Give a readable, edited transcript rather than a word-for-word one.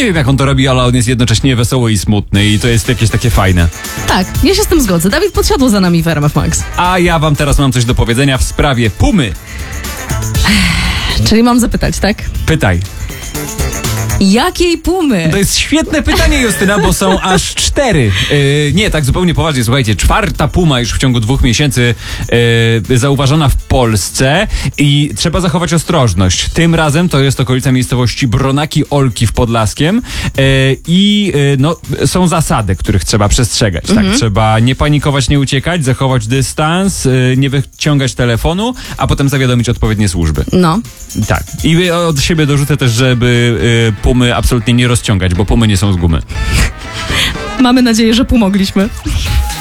nie wiem, jak on to robi, ale on jest jednocześnie wesoły i smutny i to jest jakieś takie fajne. Tak, ja się z tym zgodzę. Dawid podsiadł za nami w RMF Max. A ja wam teraz mam coś do powiedzenia w sprawie Pumy. Czyli mam zapytać, tak? Pytaj. Jakiej Pumy? To jest świetne pytanie, Justyna, bo są aż 4. Nie, tak zupełnie poważnie, słuchajcie, 4. Puma już w ciągu 2 miesięcy zauważona w Polsce i trzeba zachować ostrożność. Tym razem to jest okolica miejscowości Bronaki Olki w Podlaskiem no, są zasady, których trzeba przestrzegać. Tak? Trzeba nie panikować, nie uciekać, zachować dystans, nie wyciągać telefonu, a potem zawiadomić odpowiednie służby. No. Tak. I od siebie dorzucę też, żeby Pumy absolutnie nie rozciągać, bo Pumy nie są z gumy. Mamy nadzieję, że pomogliśmy.